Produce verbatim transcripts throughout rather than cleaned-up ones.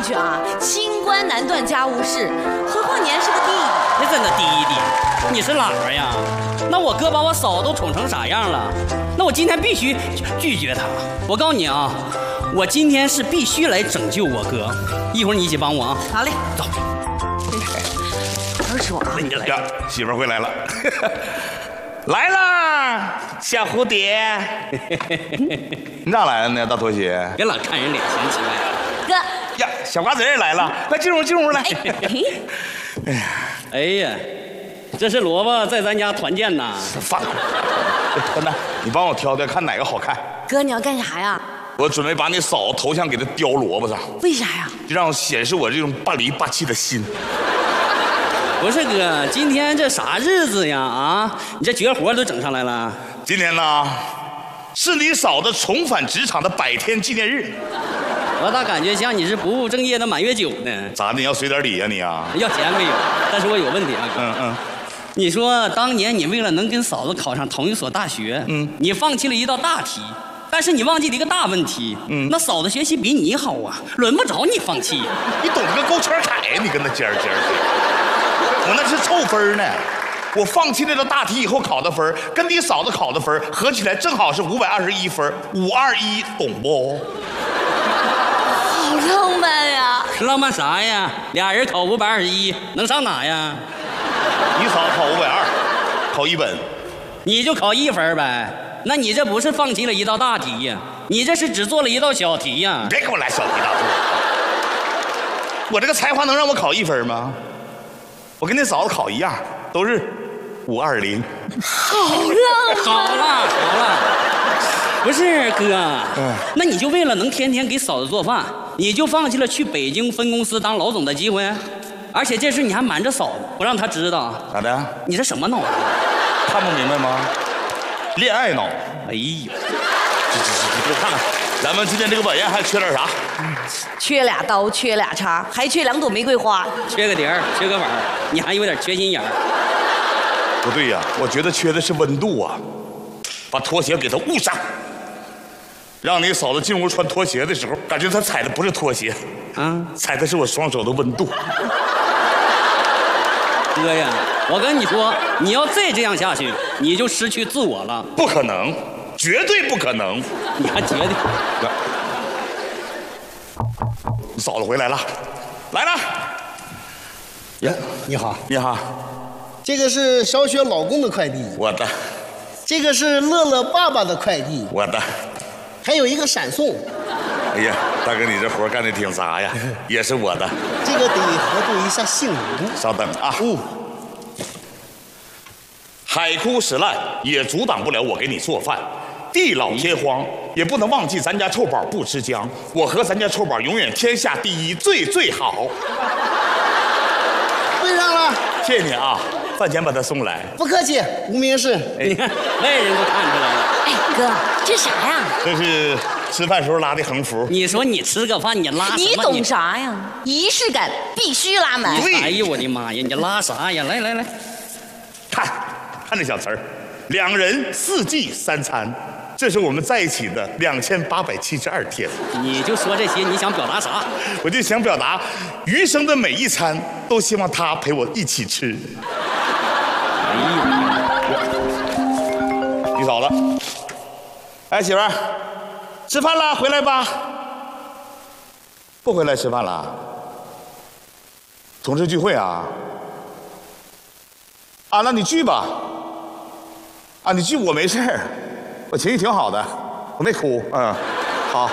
句啊，清官难断家务事，何况你还是个弟弟。 你真的弟弟，你是哪儿呀？那我哥把我嫂都宠成啥样了？那我今天必须拒绝他。我告诉你啊，我今天是必须来拯救我哥。一会儿你一起帮我啊。 好嘞， 走。 二叔啊， 你来呀，媳妇儿回来了。来啦，小蝴蝶。你咋来了呢，大拖鞋？ 别老看人脸嫌奇怪。 哥呀，小瓜子也来了，快进屋进屋来。 哎哎呀， 哎呀，这是萝卜在咱家团建呐。 放开！丹丹，你帮我挑挑，看哪个好看。 哥，你要干啥呀？ 我准备把你嫂子头像给她雕萝卜上， 为啥呀？ 就让显示我这种霸离霸气的心。 不是哥，今天这啥日子呀？啊，你这绝活都整上来了。 今天呢，是你嫂子重返职场的百天纪念日。 我咋感觉像你是不务正业的满月酒呢？ 咋的？你要随点礼呀、啊、你啊？ 要钱没有？但是我有问题啊，哥。 嗯嗯。 你说当年你为了能跟嫂子考上同一所大学，嗯，你放弃了一道大题，但是你忘记了一个大问题，嗯，那嫂子学习比你好啊，轮不着你放弃。 你懂个勾圈凯呀？你跟那尖儿尖儿的，我那是凑分呢。我放弃那道大题以后考的分，跟你嫂子考的分合起来正好是五百二十一分，五二一，懂不？ 好浪漫呀！ 浪漫啥呀？俩人考五百二十一，能上哪呀？ 你嫂子考五百二，考一本， 你就考一分呗。那你这不是放弃了一道大题呀？你这是只做了一道小题呀！ 你别给我来小题大做。我这个才华能让我考一分吗？我跟你嫂子考一样，都是五二零。 好浪漫！ 好了好了，不是哥， 嗯， 那你就为了能天天给嫂子做饭，你就放弃了去北京分公司当老总的机会？而且这事你还瞒着嫂子，不让她知道。 咋的？ 你这什么脑子？ 看不明白吗？恋爱脑。 哎呦， 这这这，你给我看看，咱们今天这个晚宴还缺点啥？ 缺俩刀，缺俩叉，还缺两朵玫瑰花。 缺个碟儿，缺个碗儿，你还有点缺心眼儿。 不对呀，我觉得缺的是温度啊！把拖鞋给他捂上，让你嫂子进屋穿拖鞋的时候，感觉她踩的不是拖鞋，啊，踩的是我双手的温度。 哥呀，我跟你说，你要再这样下去，你就失去自我了。 不可能，绝对不可能！ 你还觉得？ 你嫂子回来了，来了。 呀，你好， 你好， 这个是小雪老公的快递， 我的， 这个是乐乐爸爸的快递， 我的， 还有一个闪送。 哎呀，大哥，你这活干的挺杂呀，也是我的。 这个得核对一下姓名。 稍等啊。 嗯。 海枯石烂也阻挡不了我给你做饭，地老天荒也不能忘记咱家臭宝不吃姜。我和咱家臭宝永远天下第一，最最好。 对上了， 谢谢你啊，饭钱把他送来。 不客气，无名氏。 你看外人都看出来了。 哎，哥，这啥呀？ 这是吃饭时候拉的横幅。 你说你吃个饭，你拉什么？ 你懂啥呀？仪式感必须拉满。 哎呦我的妈呀！你拉啥呀？来来来， 看，看这小词儿，两人四季三餐，这是我们在一起的两千八百七十二天。 你就说这些，你想表达啥？ 我就想表达，余生的每一餐都希望他陪我一起吃。 哎呦， 你嫂子，哎，媳妇儿，吃饭了，回来吧。不回来吃饭了？同事聚会啊？啊，那你聚吧。啊，你聚我没事儿，我情绪挺好的，我没哭。嗯，好。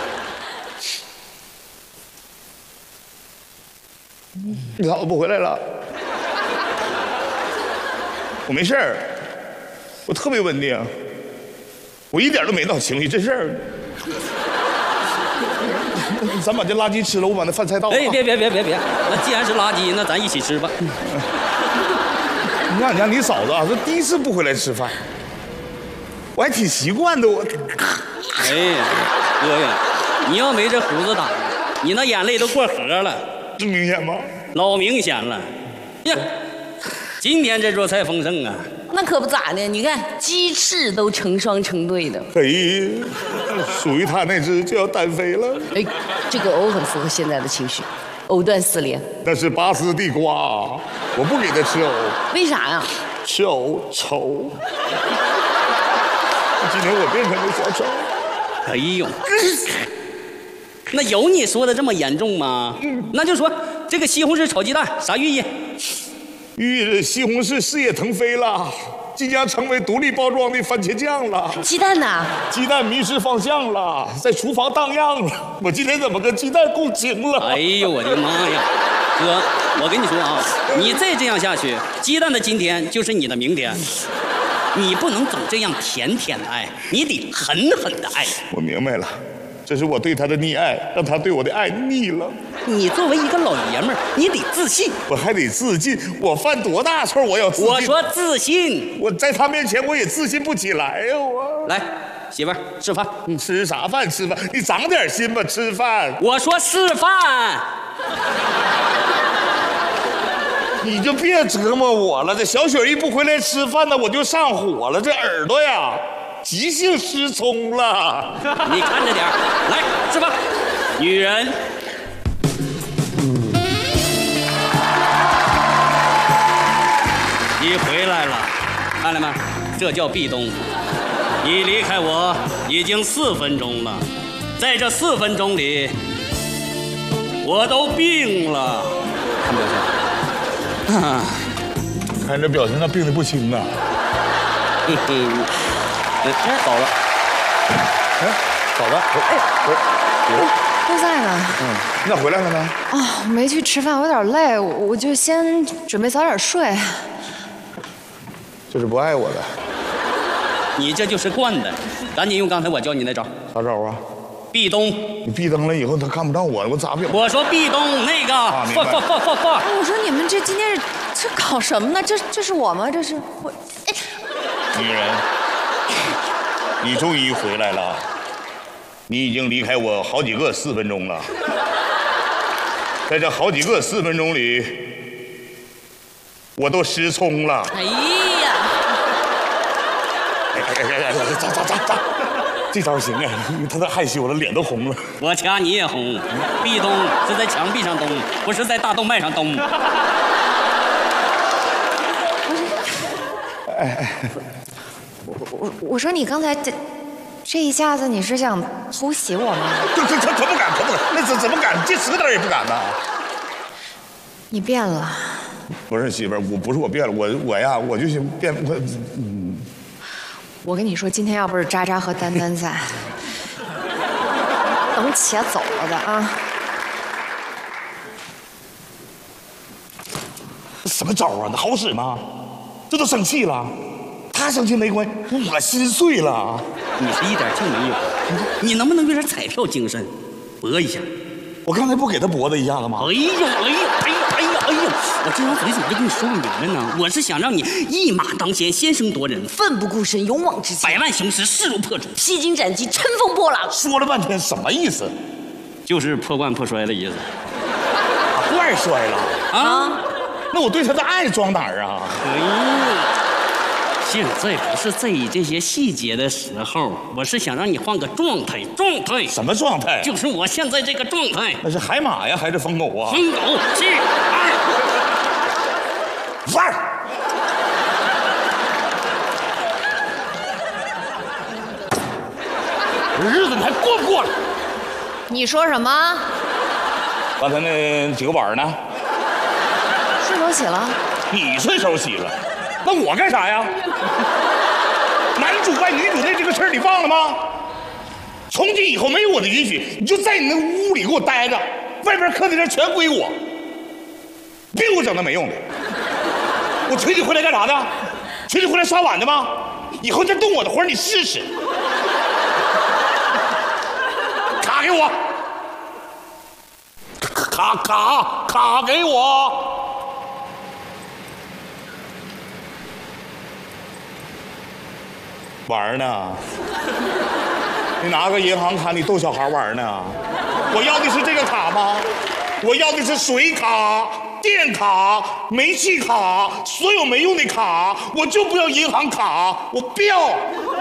你嫂子不回来了？我没事儿，我特别稳定，我一点都没闹情绪，这事儿。咱把这垃圾吃了，我把那饭菜倒了。 哎，别别别别别，那既然是垃圾，那咱一起吃吧。 你看，你看你嫂子啊，这第一次不回来吃饭，我还挺习惯的。我， 哎呀，哥呀，你要没这胡子挡，你那眼泪都过河了。 这明显吗？ 老明显了呀！今天这桌菜丰盛啊！ 那可不咋的，你看鸡翅都成双成对的。 哎，属于他那只就要单飞了。 哎，这个藕很符合现在的情绪，藕断丝连。 那是拔丝地瓜，我不给他吃藕。 为啥呀？ 吃藕丑。今天我变成了小丑。 哎呦，那有你说的这么严重吗？那就说这个西红柿炒鸡蛋啥寓意？ 寓意西红柿事业腾飞了，即将成为独立包装的番茄酱了。 鸡蛋呢？ 鸡蛋迷失方向了，在厨房荡漾了。我今天怎么跟鸡蛋共情了？ 哎呦我的妈呀！哥，我跟你说啊，你再这样下去，鸡蛋的今天就是你的明天。你不能总这样甜甜的爱，你得狠狠的爱。 我明白了，这是我对他的溺爱，让他对我的爱腻了。 你作为一个老爷们儿，你得自信。 我还得自尽，我犯多大错我要自尽？ 我说自信， 我在他面前我也自信不起来呀！我来，媳妇儿吃饭。 你吃啥饭？吃饭？你长点心吧，吃饭。 我说吃饭。 你就别折磨我了，这小雪一不回来吃饭呢，我就上火了，这耳朵呀，急性失聪了。 你看着点儿，来吃饭。女人，你回来了，看了吗？这叫壁咚。你离开我已经四分钟了，在这四分钟里，我都病了。看表情。啊， 看这表情，他病得不轻啊！ 嘿嘿，哎，嫂子， 哎，嫂子，哎， 哦，都在呢。 嗯，你咋回来了呢？ 啊、哦，没去吃饭，我有点累，我我就先准备早点睡。 这是不爱我的。 你这就是惯的，赶紧用刚才我教你那招。 啥招啊？ 壁咚。 你闭灯了以后，他看不到我，我咋表？ 我说壁咚那个， 啊，明白。 放放放放。 我说你们这今天是这搞什么呢？这这是我吗？这是我。哎， 女人，你终于回来了。你已经离开我好几个四分钟了，在这好几个四分钟里，我都失聪了。 哎呀！ 哎哎哎哎哎！咋咋咋咋！这招行啊！他都害羞了，脸都红了。 我掐你也红。壁咚是在墙壁上咚，不是在大动脉上咚。 哎哎，我我我说你刚才这这一下子你是想偷袭我吗？ 这这这可不敢，可不敢，那怎怎么敢？这十个点也不敢呐。 你变了。 不是媳妇儿，我不是我变了，我我呀，我就想变我嗯。 我跟你说，今天要不是渣渣和丹丹在，等且走了的啊！ 什么招啊？那好使吗？这都生气了，他生气没关系，我心碎了。 你是一点劲没有，你能不能有点彩票精神，搏一下？ 我刚才不给他脖子一下子吗？ 哎呦哎呦哎呦哎呦哎呦！我这张嘴怎么就跟你说不明白呢？我是想让你一马当先，先声夺人， 奋不顾身，勇往直前， 百万雄师势如破竹， 披荆斩棘，乘风破浪。 说了半天什么意思？ 就是破罐破摔的意思。 把罐摔了啊？ 那我对他的爱装哪儿啊？ 哎呦！现在不是在意这些细节的时候，我是想让你换个状态，状态。 什么状态？ 就是我现在这个状态。 那是海马呀，还是疯狗啊？ 疯狗，七二玩儿。日子你还过不过了？ 你说什么？ 刚才那几个碗呢？ 顺手洗了。 你顺手洗了，那我干啥呀？男主外女主内这个事儿你忘了吗？从今以后没有我的允许，你就在你那屋里给我待着，外边客厅上全归我，别给我整那没用的。我催你回来干啥的？催你回来刷碗的吗？以后再动我的活你试试。卡给我，卡卡卡给我。玩呢？你拿个银行卡，你逗小孩玩呢？我要的是这个卡吗？我要的是水卡， 电卡、煤气卡，所有没用的卡，我就不要银行卡，我不要。